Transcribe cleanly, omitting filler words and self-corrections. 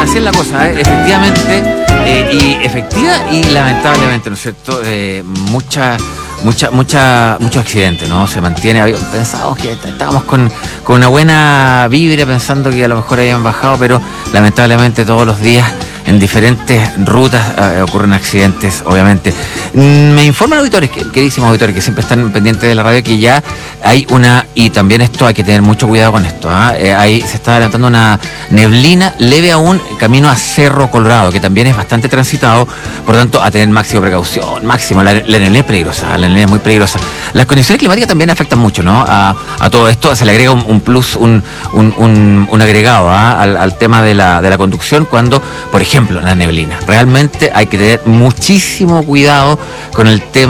así es la cosa, efectivamente, y lamentablemente, ¿no es cierto? Muchos accidentes, ¿no? Se mantiene, pensábamos que estábamos con una buena vibra, pensando que a lo mejor habían bajado, pero lamentablemente todos los días en diferentes rutas ocurren accidentes, obviamente. Me informan auditores, queridísimos auditores, que siempre están pendientes de la radio, que ya hay y también esto hay que tener mucho cuidado con esto, ahí se está adelantando una neblina leve aún, camino a Cerro Colorado, que también es bastante transitado, por lo tanto, a tener máxima precaución, la neblina es peligrosa, la neblina es muy peligrosa. Las condiciones climáticas también afectan mucho, ¿no? A todo esto se le agrega un plus, un agregado al tema de la conducción, cuando, por ejemplo, la neblina. Realmente hay que tener muchísimo cuidado con el tema